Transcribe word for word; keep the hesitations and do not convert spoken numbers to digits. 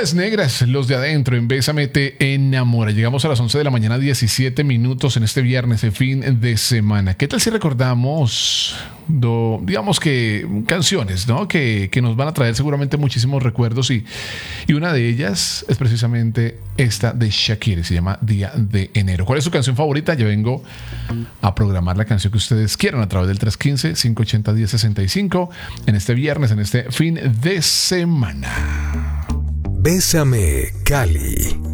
Nubes negras, los de adentro, en Bésame te enamora. Llegamos a las once de la mañana, diecisiete minutos en este viernes, el fin de semana. ¿Qué tal si recordamos, do, digamos que canciones, ¿no? Que, que nos van a traer seguramente muchísimos recuerdos y, y una de ellas es precisamente esta de Shakira, se llama Día de Enero. ¿Cuál es su canción favorita? Yo vengo a programar la canción que ustedes quieran a través del tres uno cinco, cinco ocho cero, uno cero seis cinco en este viernes, en este fin de semana. Bésame, Cali.